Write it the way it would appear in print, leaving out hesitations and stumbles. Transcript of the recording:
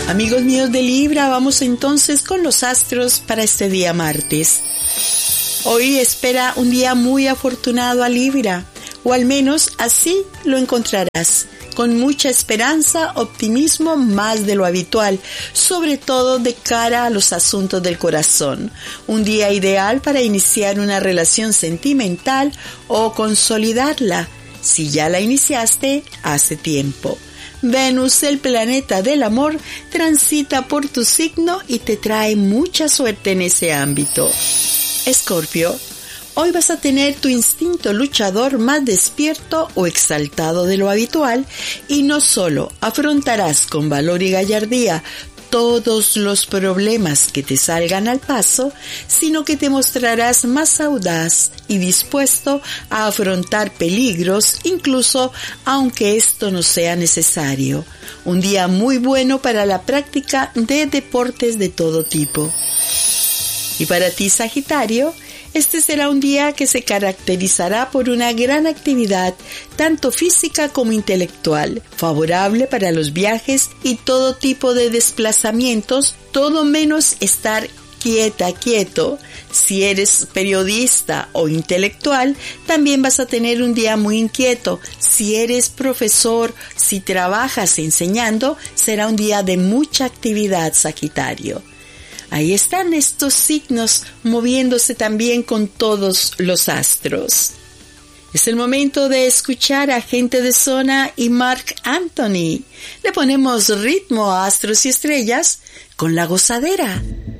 Amigos míos de Libra, vamos entonces con los astros para este día martes. Hoy espera un día muy afortunado a Libra, o al menos así lo encontrarás, con mucha esperanza, optimismo más de lo habitual, sobre todo de cara a los asuntos del corazón. Un día ideal para iniciar una relación sentimental o consolidarla, si ya la iniciaste hace tiempo. Venus, el planeta del amor, transita por tu signo y te trae mucha suerte en ese ámbito. Escorpio, hoy vas a tener tu instinto luchador más despierto o exaltado de lo habitual y no solo afrontarás con valor y gallardía todos los problemas que te salgan al paso, sino que te mostrarás más audaz y dispuesto a afrontar peligros, incluso aunque esto no sea necesario. Un día muy bueno para la práctica de deportes de todo tipo. Y para ti, Sagitario, este será un día que se caracterizará por una gran actividad, tanto física como intelectual, favorable para los viajes y todo tipo de desplazamientos, todo menos estar quieto. Si eres periodista o intelectual, también vas a tener un día muy inquieto. Si eres profesor, si trabajas enseñando, será un día de mucha actividad, Sagitario. Ahí están estos signos moviéndose también con todos los astros. Es el momento de escuchar a Gente de Zona y Marc Anthony. Le ponemos ritmo a Astros y Estrellas con La Gozadera.